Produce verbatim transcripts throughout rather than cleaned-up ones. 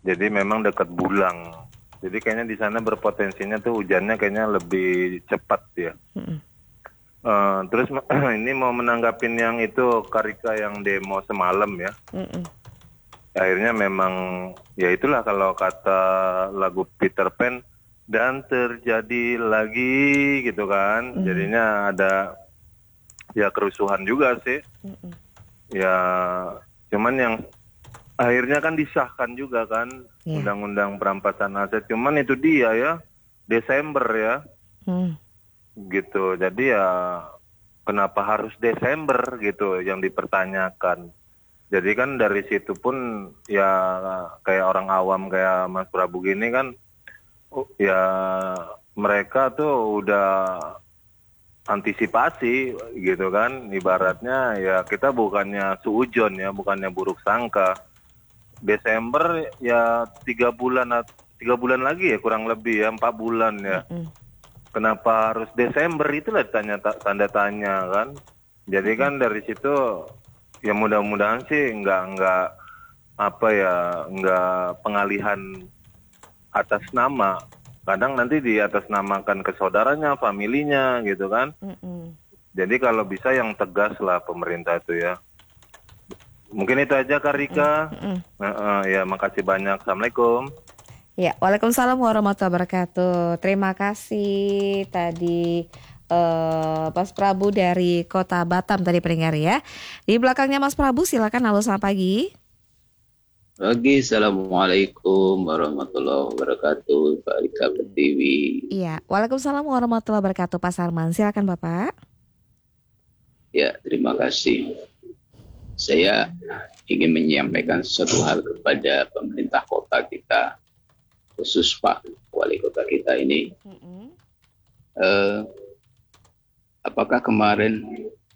Jadi memang dekat bulang. Jadi kayaknya di sana berpotensinya tuh hujannya kayaknya lebih cepat ya. Mm-mm. Eh, terus ini mau menanggapin yang itu Karika yang demo semalam ya. Mm-mm. Akhirnya memang ya itulah kalau kata lagu Peter Pan, dan terjadi lagi gitu kan. Mm. Jadinya ada ya kerusuhan juga sih. Mm-mm. Ya cuman yang akhirnya kan disahkan juga kan Iya. undang-undang perampasan aset. Cuman itu dia ya Desember ya Mm. gitu. Jadi ya kenapa harus Desember gitu yang dipertanyakan. Jadi kan dari situ pun ya kayak orang awam kayak Mas Prabu gini kan oh, ya mereka tuh udah antisipasi gitu kan. Ibaratnya ya kita bukannya suujon ya, bukannya buruk sangka. Desember ya tiga bulan at- tiga bulan lagi ya kurang lebih ya empat bulan ya. Mm-mm. Kenapa harus Desember itulah tanya ta- tanda tanya kan. Jadi kan dari situ ya mudah-mudahan sih nggak nggak apa ya nggak pengalihan atas nama. Kadang nanti di atas namakan ke saudaranya, familinya gitu kan. Mm-mm. Jadi kalau bisa yang tegas lah pemerintah itu ya. Mungkin itu aja Kak Rika. Mm-mm. Nah, eh, ya makasih banyak. Assalamualaikum. Ya, Waalaikumsalam warahmatullahi wabarakatuh. Terima kasih tadi eh, Mas Prabu dari Kota Batam tadi pendengar ya. Di belakangnya Mas Prabu silakan, halo selamat pagi. Pagi, Assalamualaikum warahmatullahi wabarakatuh, Pak Rika Pertiwi. Iya, Waalaikumsalam warahmatullahi wabarakatuh Pak Sarman. Silakan Bapak. Ya, terima kasih. Saya ingin menyampaikan sesuatu hal kepada pemerintah kota kita, khusus Pak Wali Kota kita ini. Mm-mm. Eh, apakah kemarin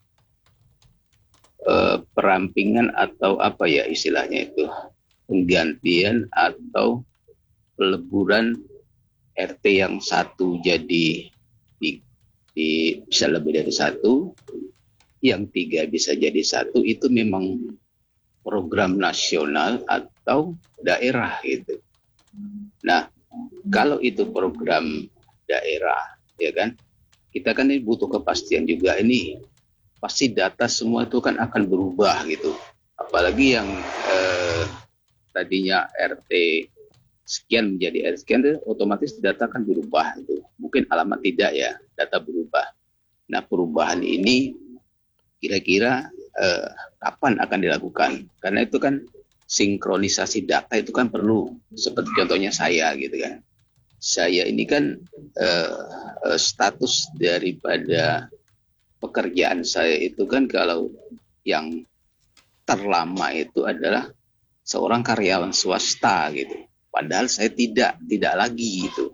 eh, perampingan atau apa ya istilahnya itu, penggantian atau peleburan R T yang satu jadi di, di, bisa lebih dari satu, yang tiga bisa jadi satu, itu memang program nasional atau daerah gitu. Nah, kalau itu program daerah, ya kan, kita kan ini butuh kepastian juga. Ini pasti data semua itu kan akan berubah gitu. Apalagi yang eh, tadinya R T sekian menjadi R T sekian, otomatis data kan berubah itu. Mungkin alamat tidak ya, data berubah. Nah, perubahan ini kira-kira eh, kapan akan dilakukan? Karena itu kan sinkronisasi data itu kan perlu. Seperti contohnya saya gitu kan. Saya ini kan eh, eh, status daripada pekerjaan saya itu kan kalau yang terlama itu adalah seorang karyawan swasta gitu. Padahal saya tidak, tidak lagi gitu.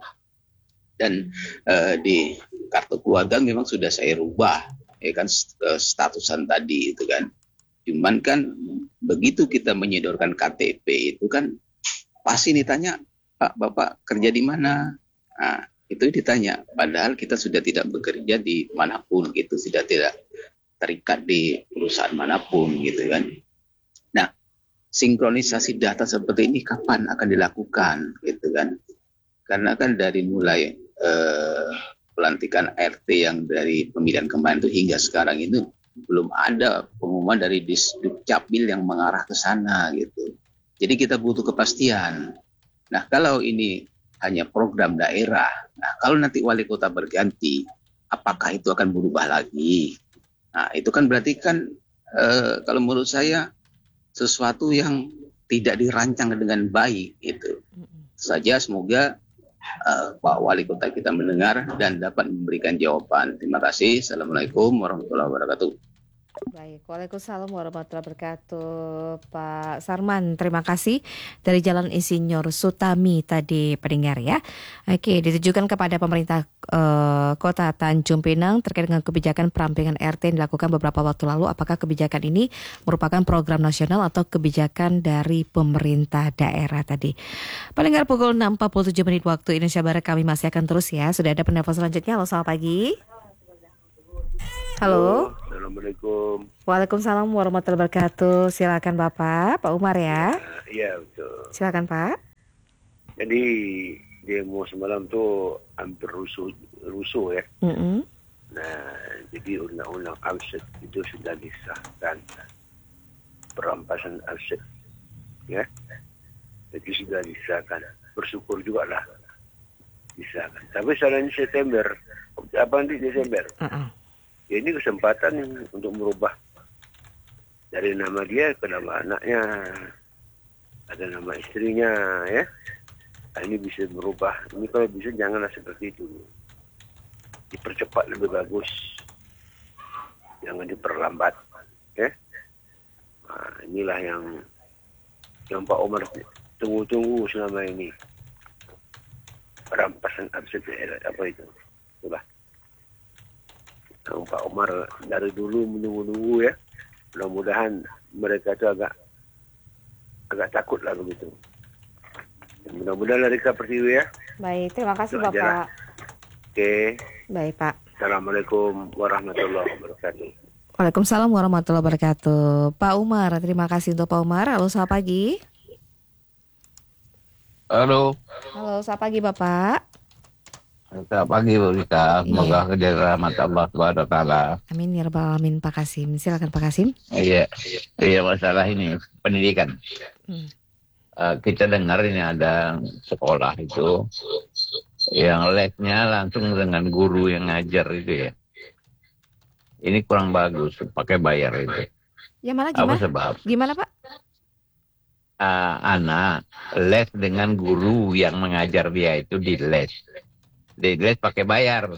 Dan eh, di kartu keluarga memang sudah saya rubah, ya kan, statusan tadi itu kan. Cuman kan begitu kita menyodorkan K T P itu kan pasti ditanya, Pak, Bapak kerja di mana? Nah, itu ditanya. Padahal kita sudah tidak bekerja di manapun gitu, sudah tidak terikat di perusahaan manapun gitu kan. Nah, sinkronisasi data seperti ini kapan akan dilakukan gitu kan? Karena kan dari mulai eh, pelantikan R T yang dari pemilihan kemarin itu hingga sekarang itu belum ada pengumuman dari Disdukcapil yang mengarah ke sana gitu. Jadi kita butuh kepastian. Nah, kalau ini hanya program daerah, nah kalau nanti wali kota berganti, apakah itu akan berubah lagi? Nah, itu kan berarti kan eh, kalau menurut saya sesuatu yang tidak dirancang dengan baik gitu. Saja semoga uh, Pak Wali Kota kita mendengar dan dapat memberikan jawaban. Terima kasih. Assalamualaikum warahmatullahi wabarakatuh. Baik, Waalaikumsalam warahmatullahi wabarakatuh Pak Sarman, terima kasih. Dari Jalan Insinyur Sutami tadi pendengar ya. Oke, ditujukan kepada pemerintah eh, Kota Tanjung Pinang terkait dengan kebijakan perampingan R T yang dilakukan beberapa waktu lalu. Apakah kebijakan ini merupakan program nasional atau kebijakan dari pemerintah daerah tadi. Pendengar, pukul enam empat puluh tujuh menit waktu Indonesia Barat, kami masih akan terus ya. Sudah ada penelpon selanjutnya. Halo, selamat pagi. Halo. Assalamualaikum. Waalaikumsalam warahmatullahi wabarakatuh. Silakan Bapak, Pak Umar ya. Iya betul. Silakan Pak. Jadi demo semalam tu hampir rusuh, rusuh ya. Mm-mm. Nah, jadi undang-undang arsip itu sudah disahkan, perampasan arsip, ya. Jadi sudah disahkan. Bersyukur juga lah disahkan. Tapi sekarang ini September, apa nanti Desember? Uh-uh. Ya, ini kesempatan untuk merubah dari nama dia ke nama anaknya, ada nama istrinya, ya. Nah, ini bisa berubah. Ini kalau bisa janganlah seperti itu. Dipercepat lebih bagus. Jangan diperlambat. Ya. Nah, inilah yang yang Pak Omar tunggu-tunggu selama ini. Perampasan arsip daerah apa itu? Itulah. Yang Pak Omar dari dulu menunggu-nunggu ya. Mudah-mudahan mereka itu agak agak takut lah begitu. Mudah-mudahan Rika Pertiwi ya. Baik, terima kasih Itu aja lah. Bapak. Oke. Baik Pak. Assalamualaikum warahmatullahi wabarakatuh. Waalaikumsalam warahmatullahi wabarakatuh. Pak Umar, terima kasih untuk Pak Umar. Halo, selamat pagi. Halo, Halo, selamat pagi Bapak. selamat pagi Bu Rika. Semoga Iya. kejadian rahmat Allah Subhanahu wa taala. Amin ya rabbal alamin Pak Kasim. Silakan Pak Kasim. Iya, iya masalah ini pendidikan. Hmm. Eh, kita dengar ini ada sekolah itu yang lesnya langsung dengan guru yang ngajar itu ya. Ini kurang bagus, pakai bayar itu. Yang mana Apa gimana? sebab? Gimana Pak? Eh, anak les dengan guru yang mengajar dia itu di les. Di les pakai bayar.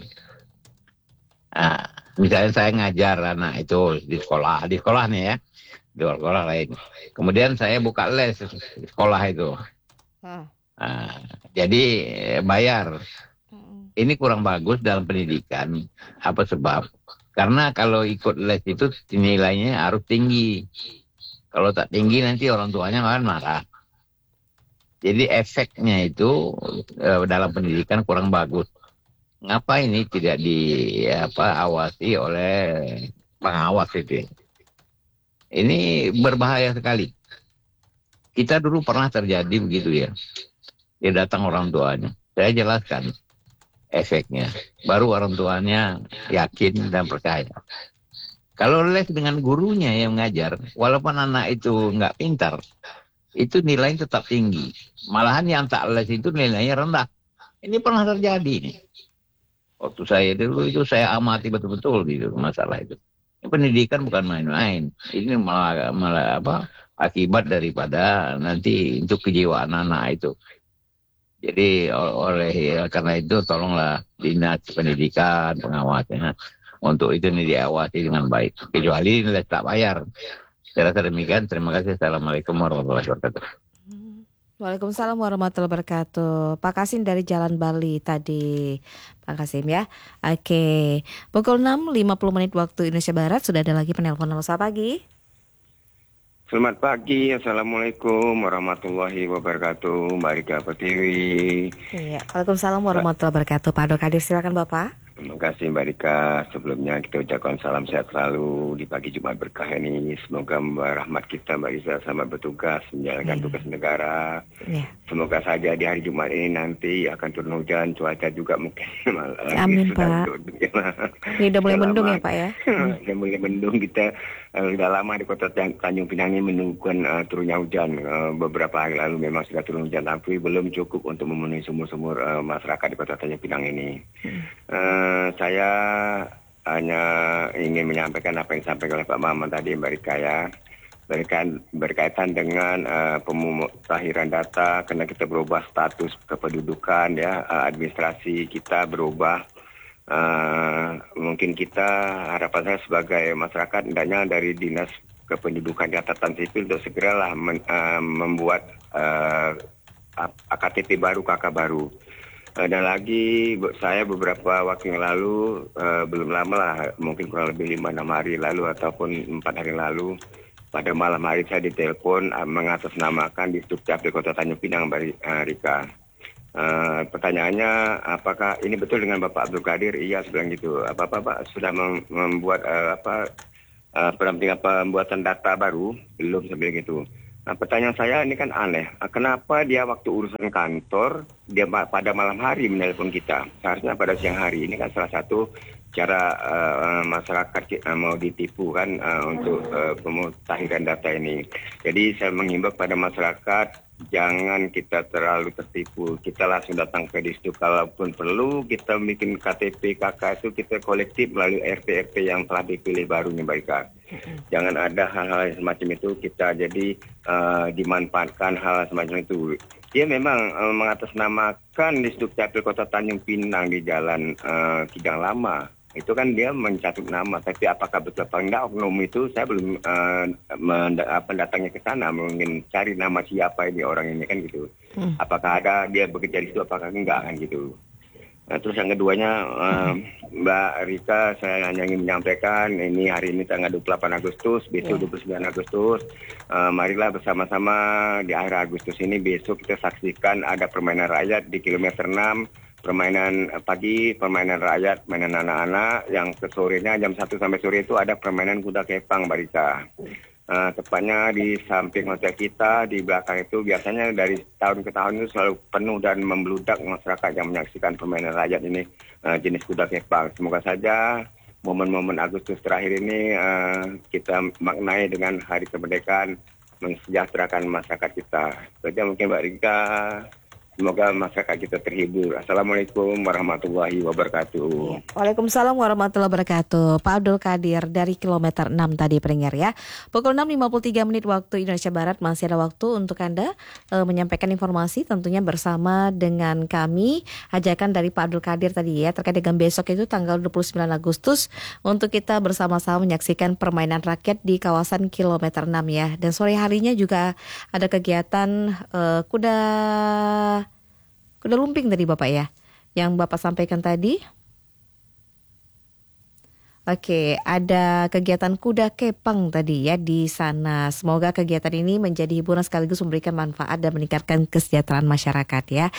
Nah, misalnya saya ngajar anak itu di sekolah, di sekolah nih ya, di sekolah lain. Kemudian saya buka les di sekolah itu. Ah. Nah, jadi eh, bayar. Mm-mm. Ini kurang bagus dalam pendidikan. Apa sebab? Karena kalau ikut les itu nilainya harus tinggi. Kalau tak tinggi nanti orang tuanya akan marah. Jadi efeknya itu eh, dalam pendidikan kurang bagus. Ngapa ini tidak di apa awasi oleh pengawas itu? Ini berbahaya sekali. Kita dulu pernah terjadi begitu ya. Dia datang orang tuanya. Saya jelaskan efeknya. Baru orang tuanya yakin dan percaya. Kalau les dengan gurunya yang mengajar, walaupun anak itu nggak pintar, itu nilainya tetap tinggi. Malahan yang tak les itu nilainya rendah. Ini pernah terjadi nih. Waktu saya dulu itu saya amati betul-betul gitu masalah itu. Pendidikan bukan main-main. Ini malah, malah apa akibat daripada nanti untuk kejiwaan anak itu. Jadi oleh ya, karena itu tolonglah dinas pendidikan pengawasnya untuk itu ini diawasi dengan baik. Kecuali les tak bayar. Saya rasa demikian. Terima kasih. Assalamualaikum warahmatullahi wabarakatuh. Waalaikumsalam warahmatullahi wabarakatuh. Pak Kasim dari Jalan Bali tadi. Pak Kasim ya. Oke. Pukul enam lima puluh menit waktu Indonesia Barat. Sudah ada lagi penelpon. Halo, selamat pagi. Selamat pagi. Assalamualaikum warahmatullahi wabarakatuh. Mbak Rika Pertiwi. Iya. Waalaikumsalam warahmatullahi wabarakatuh. Pak Dokadir, silakan Bapak. Terima kasih Mbak Rika. Sebelumnya kita ucapkan salam sehat selalu di pagi Jumat berkah ini. Semoga rahmat kita Mbak Rika selamat bertugas menjalankan Hmm. tugas negara. Iya. Semoga saja di hari Jumat ini nanti akan turun hujan, cuaca juga mungkin lagi Amin, sudah Pak. duduk. Ini udah mulai Sudah mendung lama. ya Pak ya. Sudah mulai mendung kita uh, sudah lama di kota Tan- Tanjung Pinang ini menunggukan uh, turunnya hujan. Uh, beberapa hari lalu memang sudah turun hujan, tapi belum cukup untuk memenuhi sumur-sumur uh, masyarakat di kota Tanjung Pinang ini. Uh, saya hanya ingin menyampaikan apa yang disampaikan oleh Pak Maman tadi, Mbak Rika ya. Berkaitan, berkaitan dengan uh, pemutahiran data, karena kita berubah status kependudukan ya, uh, administrasi kita berubah. Uh, mungkin kita harapan saya sebagai masyarakat hendaknya dari dinas kependudukan catatan sipil untuk segeralah men, uh, membuat uh, A K T P baru, K K baru. Uh, dan lagi saya beberapa waktu yang lalu, uh, belum lama lah, mungkin kurang lebih lima enam hari lalu ataupun empat hari lalu, pada malam hari saya ditelepon uh, mengatasnamakan di Dukcapil Kota Tanjung Pinang, Mbak uh, Rika. Uh, pertanyaannya, apakah ini betul dengan Bapak Abdul Qadir? Iya, sebilang gitu. Apa Bapak sudah mem- membuat uh, apa uh, pendampingan pembuatan data baru? Belum, sebilang gitu. Nah, pertanyaan saya ini kan aneh. Kenapa dia waktu urusan kantor, dia pada malam hari menelpon kita? Seharusnya pada siang hari. Ini kan salah satu cara uh, masyarakat uh, mau ditipu kan uh, untuk uh, pemutahiran data ini. Jadi saya menghimbau pada masyarakat, jangan kita terlalu tertipu. Kita langsung datang ke Disduk. Kalaupun perlu kita bikin K T P K K itu kita kolektif melalui R T R T yang telah dipilih barunya baiklah. Jangan ada hal-hal semacam itu kita jadi uh, dimanfaatkan hal semacam itu. Dia memang uh, mengatasnamakan Disduk Capil Kota Tanjung Pinang di Jalan uh, Kijang Lama. Itu kan dia mencatut nama, tapi apakah betul apa enggak oknum itu saya belum uh, menda- apa, datangnya ke sana, mungkin cari nama siapa ini orang ini kan gitu. Hmm. Apakah ada dia bekerja di situ, apakah enggak kan gitu. Nah, terus yang keduanya uh, Mbak Rika, saya hanya ingin menyampaikan ini hari ini tanggal dua puluh delapan Agustus, besok yeah. dua puluh sembilan Agustus. Uh, marilah bersama-sama di akhir Agustus ini besok kita saksikan ada permainan rakyat di kilometer enam. Permainan pagi, permainan rakyat, mainan anak-anak, yang ke sorenya jam satu sampai sore itu ada permainan kuda kepang, Mbak Rika. Uh, tepatnya di samping hotel kita, di belakang itu biasanya dari tahun ke tahun itu selalu penuh dan membludak masyarakat yang menyaksikan permainan rakyat ini uh, jenis kuda kepang. Semoga saja momen-momen Agustus terakhir ini uh, kita maknai dengan hari kemerdekaan, mensejahterakan masyarakat kita. Saja mungkin Mbak Rika. Semoga masyarakat kita terhibur. Assalamualaikum warahmatullahi wabarakatuh. Waalaikumsalam warahmatullahi wabarakatuh. Pak Abdul Qadir dari kilometer enam tadi pendengar ya. Pukul enam lima puluh tiga menit waktu Indonesia Barat, masih ada waktu untuk Anda e, menyampaikan informasi tentunya bersama dengan kami. Ajakan dari Pak Abdul Qadir tadi ya terkait dengan besok itu tanggal dua puluh sembilan Agustus untuk kita bersama-sama menyaksikan permainan rakyat di kawasan kilometer enam ya. Dan sore harinya juga ada kegiatan e, kuda Kuda lumping tadi Bapak ya, yang Bapak sampaikan tadi. Oke, ada kegiatan kuda kepang tadi ya di sana. Semoga kegiatan ini menjadi hiburan sekaligus memberikan manfaat dan meningkatkan kesejahteraan masyarakat ya.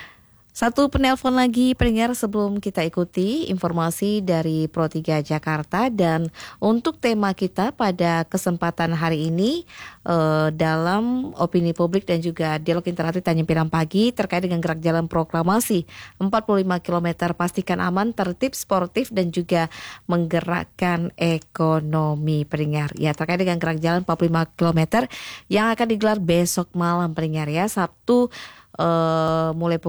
Satu penelpon lagi pendengar sebelum kita ikuti informasi dari Pro tiga Jakarta. Dan untuk tema kita pada kesempatan hari ini eh, dalam opini publik dan juga dialog interaktif Tanjung Pinang Pagi terkait dengan gerak jalan proklamasi empat puluh lima kilometer pastikan aman, tertib, sportif dan juga menggerakkan ekonomi pendengar. Ya, terkait dengan gerak jalan empat puluh lima kilometer yang akan digelar besok malam pendengar ya, Sabtu Uh, mulai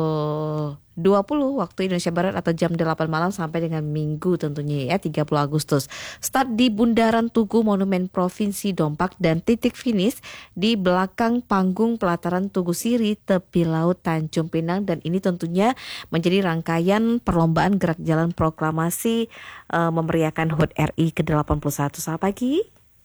pukul dua puluh waktu Indonesia Barat atau jam delapan malam sampai dengan Minggu tentunya ya tiga puluh Agustus. Start di Bundaran Tugu Monumen Provinsi Dompak dan titik finish di belakang panggung pelataran Tugu Siri tepi laut Tanjung Pinang. Dan ini tentunya menjadi rangkaian perlombaan gerak jalan proklamasi uh, memeriahkan H U T R I ke delapan puluh satu. Selamat pagi.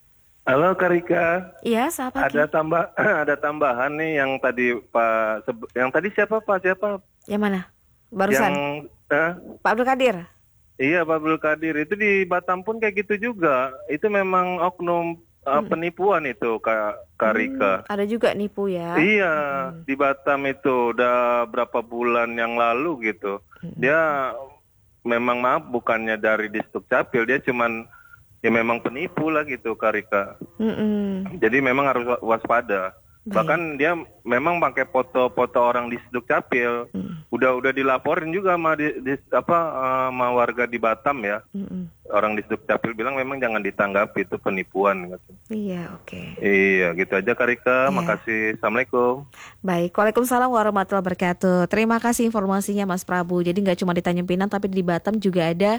Halo Karika. Iya, selamat pagi. Ada tambah ada tambahan nih yang tadi Pak yang tadi siapa Pak siapa? Yang mana? Barusan. Yang eh? Pak Abdul Qadir. Iya, Pak Abdul Qadir. Itu di Batam pun kayak gitu juga. Itu memang oknum uh, hmm. penipuan itu Kak Karika. Hmm, ada juga nipu ya. Iya, hmm. di Batam itu udah berapa bulan yang lalu gitu. Hmm. Dia memang maaf bukannya dari Disduk Capil, dia cuman ya memang penipu lah gitu Karika. Mm-mm. Jadi memang harus waspada. Baik. Bahkan dia memang pakai foto-foto orang di Disduk Capil. Mm. Udah udah dilaporin juga sama di, di apa uh, sama warga di Batam ya. Mm-mm. Orang di Disduk Capil bilang memang jangan ditanggapi, itu penipuan gitu. Iya, oke. Okay. Iya, gitu aja Karika. Iya. Makasih. Assalamualaikum. Baik, Waalaikumsalam warahmatullahi wabarakatuh. Terima kasih informasinya Mas Prabu. Jadi nggak cuma di Tanjung Pinang tapi di Batam juga ada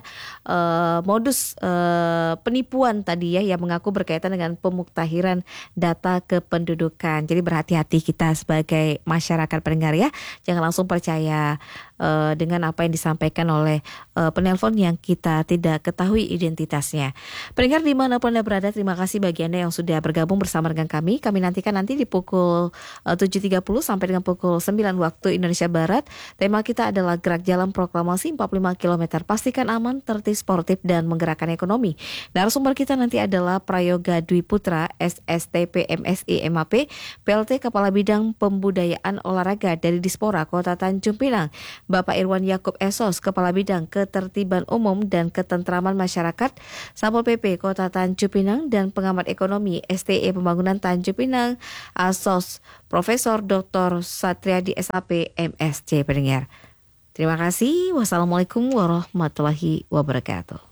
uh, modus uh, penipuan tadi ya yang mengaku berkaitan dengan pemuktahiran data kependudukan. Jadi berhati-hati kita sebagai masyarakat pendengar ya. Jangan langsung percaya uh, dengan apa yang disampaikan oleh uh, penelpon yang kita tidak ketahui identitasnya. Pendengar dimanapun Anda berada, terima kasih bagi Anda yang sudah bergabung bersama dengan kami. Kami nantikan nanti di pukul uh, tujuh tiga puluh sampai dengan pukul sembilan waktu Indonesia Barat. Tema kita adalah gerak jalan proklamasi empat puluh lima kilometer. Pastikan aman, tertib, sportif, dan menggerakkan ekonomi. Narasumber kita nanti adalah Prayoga Dwi Putra, S S T P M S I M A P, P L T Kepala Bidang Pembudayaan Olahraga dari Dispora Kota Tanjung Pinang, Bapak Irwan Yakub Esos, Kepala Bidang Ketertiban Umum dan Ketentraman Masyarakat Masyarakat Satpol P P Kota Tanjung Pinang dan pengamat ekonomi S T E Pembangunan Tanjung Pinang A S O S Profesor Doktor Satriadi S H P M S C pendengar. Terima kasih. Wassalamualaikum warahmatullahi wabarakatuh.